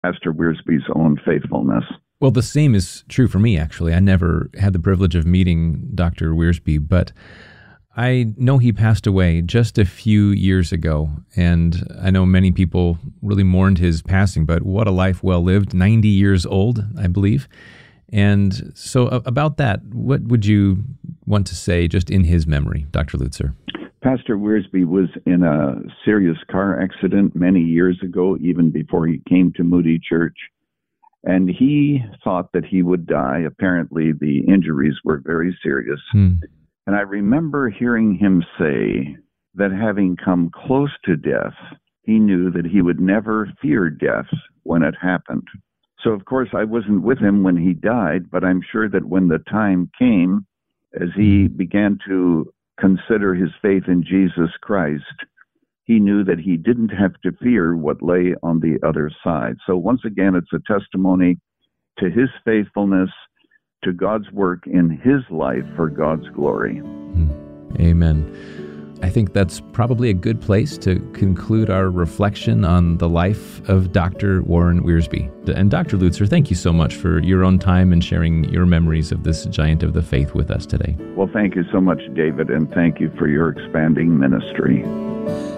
Pastor Wiersbe's own faithfulness. Well, the same is true for me, actually. I never had the privilege of meeting Dr. Wiersbe, but I know he passed away just a few years ago, and I know many people really mourned his passing, but what a life well lived, 90 years old, I believe. And so about that, what would you want to say just in his memory, Dr. Lutzer? Pastor Wiersbe was in a serious car accident many years ago, even before he came to Moody Church. And he thought that he would die. Apparently, the injuries were very serious. And I remember hearing him say that having come close to death, he knew that he would never fear death when it happened. So, of course, I wasn't with him when he died, but I'm sure that when the time came, as he began to consider his faith in Jesus Christ, he knew that he didn't have to fear what lay on the other side. So once again, it's a testimony to his faithfulness, to God's work in his life for God's glory. Amen. I think that's probably a good place to conclude our reflection on the life of Dr. Warren Wiersbe. And Dr. Lutzer, thank you so much for your own time and sharing your memories of this giant of the faith with us today. Well, thank you so much, David, and thank you for your expanding ministry.